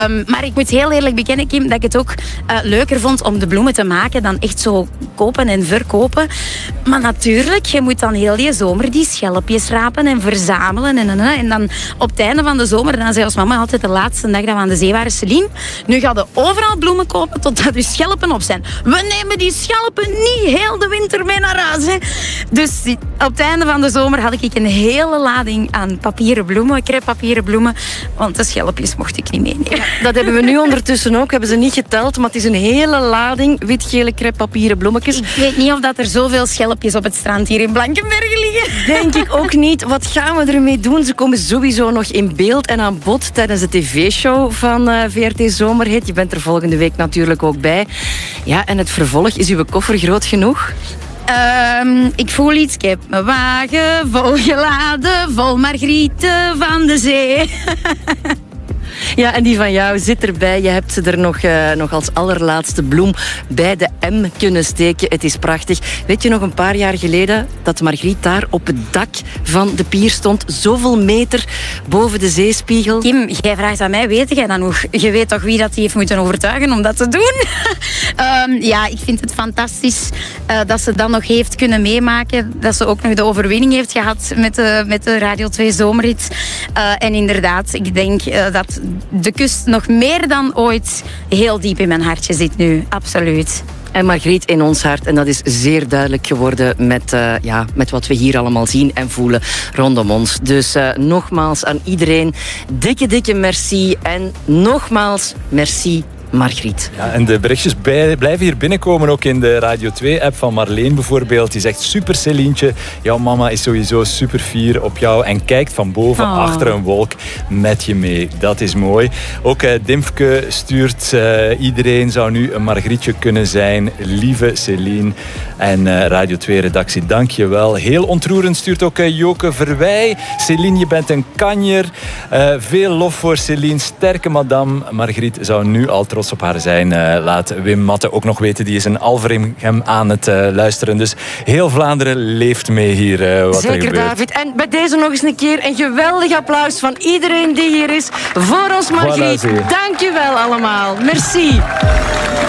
Maar ik moet heel eerlijk bekennen, Kim, dat ik het ook leuker vond om de bloemen te maken dan echt zo kopen en verkopen. Maar natuurlijk, je moet dan heel die zomer die schelpjes rapen en verzamelen. En dan op het einde van de zomer, dan zei ons mama altijd de laatste dag dat we aan de zee waren, Celine, nu ga je overal bloemen kopen totdat je schelpen op zijn. We nemen die schelpen niet heel de winter mee naar huis. Hè. Dus op het einde van de zomer had ik een hele lading aan papieren bloemen, crêpepapieren bloemen, want de schelpjes mocht ik niet meenemen. Dat hebben we nu ondertussen ook. Hebben ze niet geteld, maar het is een hele lading wit-gele crêpepapieren bloemetjes. Ik weet niet of dat er zoveel schelpjes op het strand hier in Blankenberge liggen. Denk ik ook niet. Wat gaan we ermee doen? Ze komen sowieso nog in beeld en aan bod tijdens de tv-show van VRT Zomerhit. Je bent er volgende week natuurlijk ook bij. Ja, en het vervolg, is uw koffer groot genoeg? Ik voel iets, ik heb mijn wagen volgeladen, vol margrieten van de zee. Ja, en die van jou zit erbij. Je hebt ze er nog als allerlaatste bloem bij de M kunnen steken. Het is prachtig. Weet je nog een paar jaar geleden dat Margriet daar op het dak van de pier stond? Zoveel meter boven de zeespiegel. Kim, jij vraagt aan mij, weet jij dan nog? Je weet toch wie dat die heeft moeten overtuigen om dat te doen? Ja, ik vind het fantastisch dat ze dat nog heeft kunnen meemaken. Dat ze ook nog de overwinning heeft gehad met de Radio 2 Zomerhit. En inderdaad, ik denk dat de kust nog meer dan ooit heel diep in mijn hartje zit nu. Absoluut. En Margriet in ons hart. En dat is zeer duidelijk geworden met wat we hier allemaal zien en voelen rondom ons. Dus nogmaals aan iedereen, dikke merci. En nogmaals, merci Margriet. Ja, en de berichtjes blijven hier binnenkomen, ook in de Radio 2-app van Marleen bijvoorbeeld. Die zegt, super Celientje, jouw mama is sowieso super fier op jou en kijkt van boven achter een wolk met je mee. Dat is mooi. Ook Dimfke stuurt, iedereen zou nu een Margrietje kunnen zijn. Lieve Celine en Radio 2-redactie, dank je wel. Heel ontroerend stuurt ook Joke Verwij. Celine, je bent een kanjer. Veel lof voor Celine. Sterke madame. Margriet zou nu al trots op haar zijn. Laat Wim Matte ook nog weten. Die is in Alveringhem aan het luisteren. Dus heel Vlaanderen leeft mee hier. Wat Zeker, er gebeurt. David. En bij deze nog eens een keer een geweldig applaus van iedereen die hier is voor ons Margriet. Voilà, dank je wel allemaal. Merci.